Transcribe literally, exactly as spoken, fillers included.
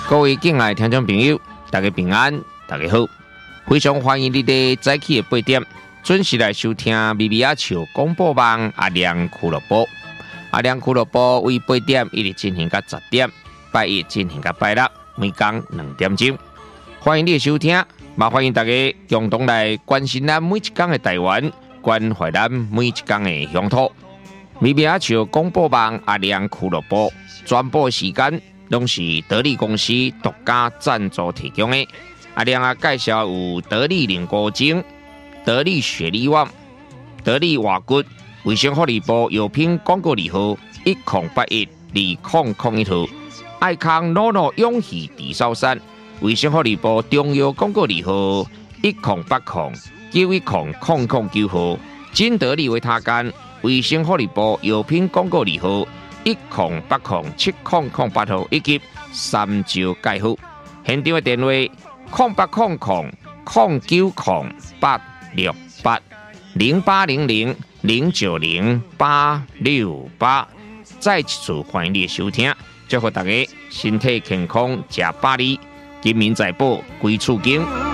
各位敬爱的听众朋友，大家平安，大家好，非常欢迎你哋早起的八点准时来收听咪咪阿笑广播网阿亮俱乐部。阿亮俱乐部为八点一直进行到十点，拜一进行到拜六，每天两点钟。欢迎你的收听，也欢迎大家共同来关心咱每一天的台湾，关怀咱每一天的乡土。咪咪阿笑广播网阿亮俱乐部转播时间拢是得力公司独家赞助提供的。阿亮啊，介绍有得力凝固精、得力雪利旺、得力瓦骨、卫生福利部药品广告字号一零八一二零零一号，爱康诺诺永续地sau山。卫生福利部中药广告字号一零八零九一零零零九号，金得利维他干卫生福利部药品广告字号一零八零七零零八号，以及三招介护。现场的电话零八零零零九零八六八零八零零零九零八六八。再一次欢迎你的收听，祝福大家身体健康，吃百里。金民财宝归厝经。